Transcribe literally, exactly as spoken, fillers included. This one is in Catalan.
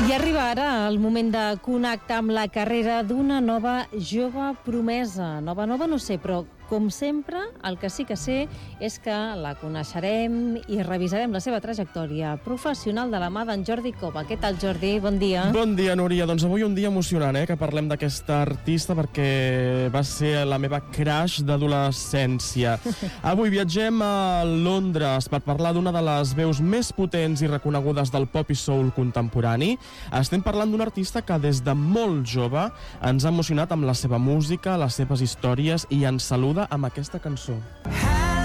I arriba ara el moment de connectar amb la carrera d'una nova jove promesa. Nova, nova no sé, però com sempre, el que sí que sé és que la coneixerem i revisarem la seva trajectòria professional de la mà d'en Jordi Cova. Què tal, Jordi? Bon dia. Bon dia, Núria. Doncs avui un dia emocionant, eh, que parlem d'aquesta artista perquè va ser la meva crush d'adolescència. Avui viatgem a Londres per parlar d'una de les veus més potents i reconegudes del pop i soul contemporani. Estem parlant d'un artista que des de molt jove ens ha emocionat amb la seva música, les seves històries i ens saluda amb aquesta cançó.